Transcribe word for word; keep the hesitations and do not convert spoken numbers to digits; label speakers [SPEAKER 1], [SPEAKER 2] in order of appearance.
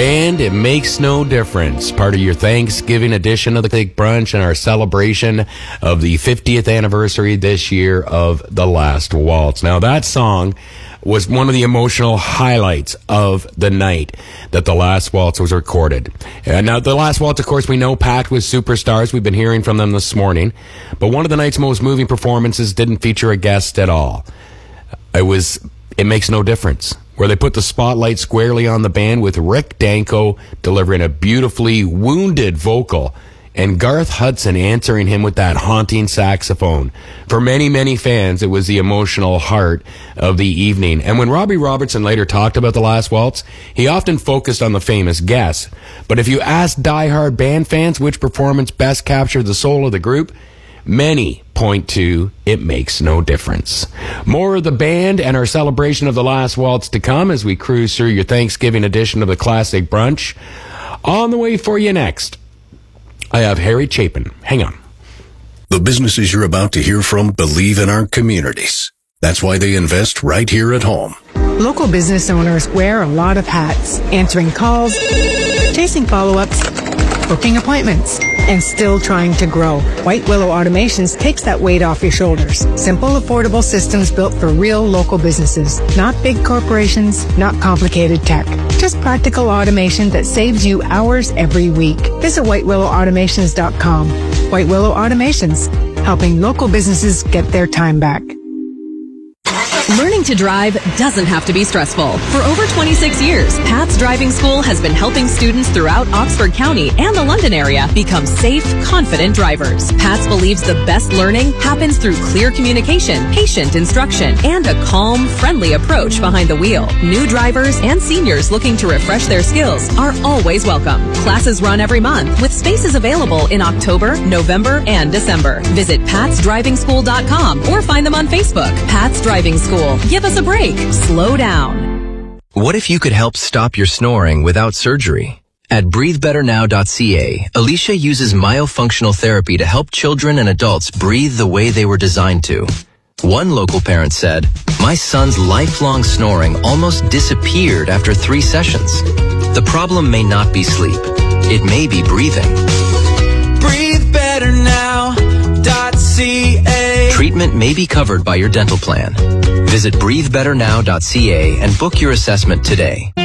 [SPEAKER 1] band, It Makes No Difference. Part of your Thanksgiving edition of the Big Brunch and our celebration of the fiftieth anniversary this year of The Last Waltz. Now, that song was one of the emotional highlights of the night that The Last Waltz was recorded. And now, The Last Waltz, of course, we know packed with superstars. We've been hearing from them this morning. But one of the night's most moving performances didn't feature a guest at all. It was It Makes No Difference, where they put the spotlight squarely on the band with Rick Danko delivering a beautifully wounded vocal and Garth Hudson answering him with that haunting saxophone. For many, many fans, it was the emotional heart of the evening. And when Robbie Robertson later talked about The Last Waltz, he often focused on the famous guests. But if you ask diehard band fans which performance best captured the soul of the group, many point to It Makes No Difference. More of the band and our celebration of The Last Waltz to come as we cruise through your Thanksgiving edition of the Classic Brunch. On the way for you next, I have Harry Chapin. Hang on.
[SPEAKER 2] The businesses you're about to hear from believe in our communities. That's why they invest right here at home.
[SPEAKER 3] Local business owners wear a lot of hats, answering calls, chasing follow-ups, booking appointments, and still trying to grow. White Willow Automations takes that weight off your shoulders. Simple, affordable systems built for real local businesses. Not big corporations, not complicated tech. Just practical automation that saves you hours every week. Visit white willow automations dot com. White Willow Automations, helping local businesses get their time back.
[SPEAKER 4] Learning to drive doesn't have to be stressful. For over twenty-six years, Pat's Driving School has been helping students throughout Oxford County and the London area become safe, confident drivers. Pat's believes the best learning happens through clear communication, patient instruction, and a calm, friendly approach behind the wheel. New drivers and seniors looking to refresh their skills are always welcome. Classes run every month with spaces available in October, November, and December. Visit pats driving school dot com or find them on Facebook. Pat's Driving School. Give us a break. Slow down.
[SPEAKER 5] What if you could help stop your snoring without surgery? At breathe better now dot c a, Alicia uses myofunctional therapy to help children and adults breathe the way they were designed to. One local parent said, "My son's lifelong snoring almost disappeared after three sessions." The problem may not be sleep. It may be breathing.
[SPEAKER 6] breathe better now dot c a.
[SPEAKER 5] Treatment may be covered by your dental plan. Visit breathe better now dot c a and book your assessment today.